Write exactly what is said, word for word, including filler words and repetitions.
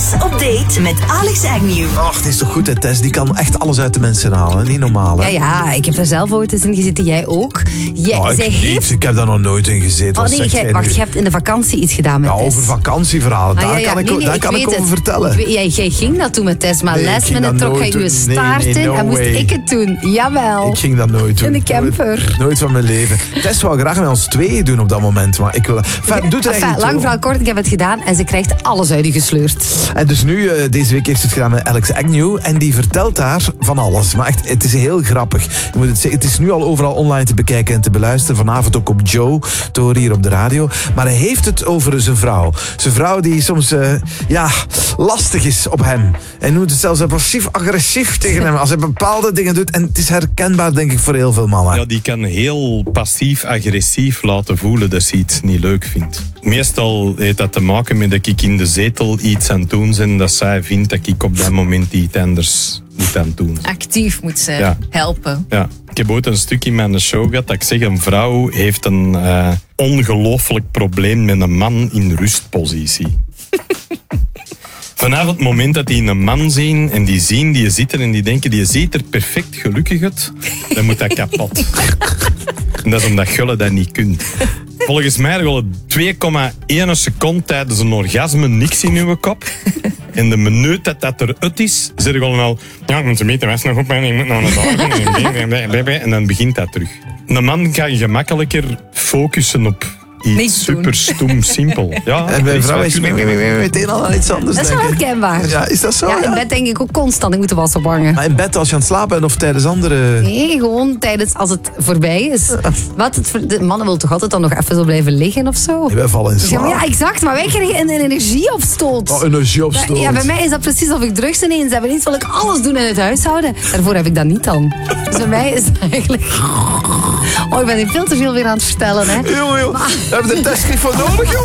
op date met Alex Agnew. Ach, het is toch goed, hè, Tess? Die kan echt alles uit de mensen halen. Niet normaal, hè? Ja, ja, ik heb er zelf ooit eens in gezeten. Jij ook. Jij, Oh, ik, zij niet. heeft... ik heb daar nog nooit in gezeten. Oh Wat nee, zegt jij, jij wacht, nu? je hebt in de vakantie iets gedaan met Ja, Tess. over vakantieverhalen. Ah, daar ja, ja. kan ik, Nee, nee, daar ik kan ik weet over het. vertellen. Ik weet- jij, jij ging dat doen met Tess, maar Nee, ik last ging minute dat trok nooit hij je doen. Nee, staart nee, in no en moest way. ik het doen. Jawel. Ik ging dat nooit doen. In de camper. Nooit, nooit van mijn leven. Tess wou graag met ons tweeën doen op dat moment. Maar ik wil... Enfin, doet er Enfin, eigenlijk lang toe. verhaal kort, ik heb het gedaan en ze krijgt alles uit je gesleurd. En dus nu, uh, deze week heeft ze het gedaan met Alex Agnew. En die vertelt daar van alles. Maar echt, het is heel grappig. Je moet het, zeggen, het is nu al overal online te bekijken en te beluisteren. Vanavond ook op Joe, te horen hier op de radio. Maar hij heeft het over zijn vrouw. Zijn vrouw die soms, uh, ja, lastig is op hem. Hij noemt het zelfs passief-agressief tegen hem. Als hij bepaalde dingen doet. En het is herkenbaar, denk ik, voor heel veel mannen. Ja, die kan heel passief-agressief laten voelen dat ze iets niet leuk vindt. Meestal heeft dat te maken met dat ik in de zetel iets aan het doen ben en dat zij vindt dat ik op dat moment iets anders moet aan het doen. Actief moet ze Ja. helpen. Ja. Ik heb ooit een stuk in mijn show gehad dat ik zeg, een vrouw heeft een uh, ongelooflijk probleem met een man in rustpositie. Vanaf het moment dat die een man zien en die zien die zitten en die denken die ziet er perfect gelukkig uit, dan moet dat kapot. En dat is omdat Gulle dat niet kunt. Volgens mij wil het twee komma één seconde tijdens een orgasme niks in uw kop. En de minuut dat dat eruit is, zeg je gewoon al... Ja, ik moet een beetje was nog op en ik moet nog een dag. En dan begint dat terug. Een man kan gemakkelijker focussen op iets Niks doen. super stoem simpel. Ja, En mijn iets vrouw wat is kunnen- meteen al aan iets anders Dat is wel denken. herkenbaar. Ja, is dat zo? Ja, in Ja? bed denk ik ook constant, ik moet de was ophangen. Maar in bed als je aan het slapen bent of tijdens andere... Nee, gewoon tijdens als het voorbij is. Wat, het, ver- de mannen willen toch altijd dan nog even zo blijven liggen of zo? Wij vallen in Ja, slaap. maar ja, exact. Maar wij krijgen een energieopstoot. Oh, energieopstoot. Ja, bij mij is dat precies of ik drugs ineens heb. Ineens wil ik alles doen in het huishouden. Daarvoor heb ik dat niet dan. Dus bij mij is het eigenlijk... Oh, ik ben hier veel te veel weer aan het vertellen, hè. Jongen, joh. We hebben de test niet voor nodig, joh.